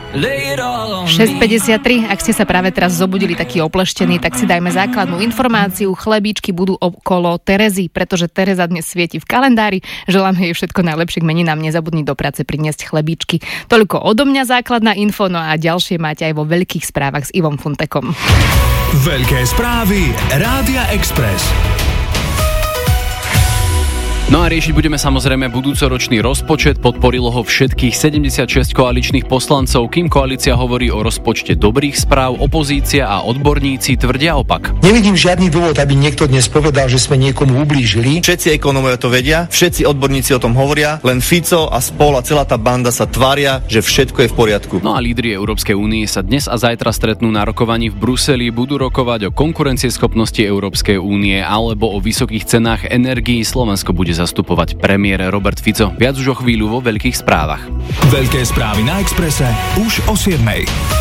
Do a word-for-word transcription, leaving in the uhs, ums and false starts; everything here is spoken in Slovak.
šesť päťdesiattri, ak ste sa práve teraz zobudili taký opleštení, tak si dajme základnú informáciu. Chlebíčky budú okolo Terezy, pretože Tereza dnes svieti v kalendári. Želáme jej všetko najlepšie k meninám. Nezabudni do práce priniesť chlebíčky. Toľko odo mňa základná info, no a ďalšie máte aj vo veľkých správach s Ivom Funtekom. Veľké správy Rádia Express. No a riešiť budeme samozrejme budúcoročný rozpočet, podporilo ho všetkých sedemdesiatšesť koaličných poslancov, kým koalícia hovorí o rozpočte dobrých správ, opozícia a odborníci tvrdia opak. Nevidím žiadny dôvod, aby niekto dnes povedal, že sme niekomu ublížili. Všetci ekonómovia to vedia, všetci odborníci o tom hovoria, len Fico a spol a celá tá banda sa tvária, že všetko je v poriadku. No a lídri Európskej únie sa dnes a zajtra stretnú na rokovaní v Bruseli, budú rokovať o konkurencieschopnosti Európskej únie alebo o vysokých cenách energií. Slovensko bude zastupovať premiér Robert Fico. Viac už o chvíľu vo veľkých správach. Veľké správy na Expresse už o siedmej.